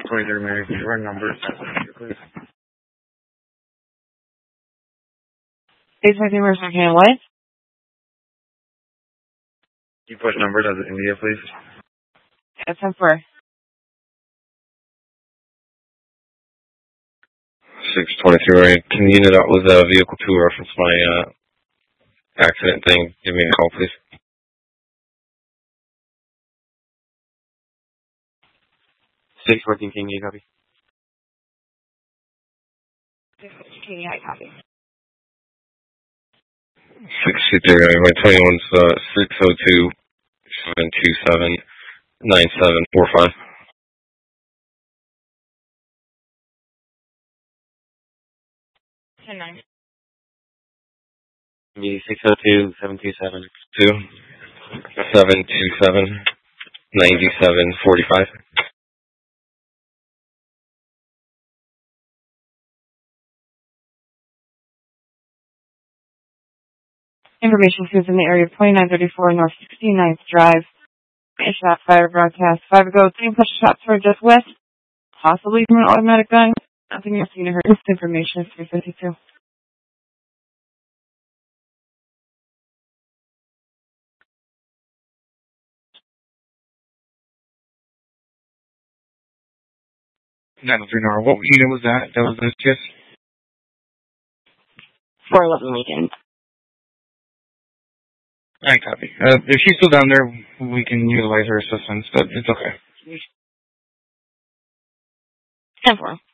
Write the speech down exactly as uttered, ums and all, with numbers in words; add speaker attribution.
Speaker 1: twenty-three Mary, can you run numbers, please?
Speaker 2: Six twenty-three Mary, can what?
Speaker 1: Can you push numbers as of India, please?
Speaker 2: That's ten four.
Speaker 1: six twenty-three Mary, can you unit out with uh, vehicle two reference my uh, accident thing? Give me a call, please. six fourteen King, you copy?
Speaker 2: six fourteen King, I copy.
Speaker 1: six two three Mary, my twenty-one's uh, six oh two, seven two seven, nine seven four five.
Speaker 2: ten nine.
Speaker 1: Me six oh two, seven two seven, two, seven two seven, ninety seven forty five.
Speaker 2: Information is in the area of twenty-nine thirty-four North sixty-ninth Drive. Shot fire broadcast. Five ago, three push shots were just west. Possibly from an automatic gun. Nothing else you heard. This information is three fifty-two.
Speaker 1: nine oh three Nora, what unit was that? That was this kiss?
Speaker 2: four eleven Lincoln.
Speaker 1: I copy. Uh, if she's still down there, we can utilize her assistance, but it's okay.
Speaker 2: ten four.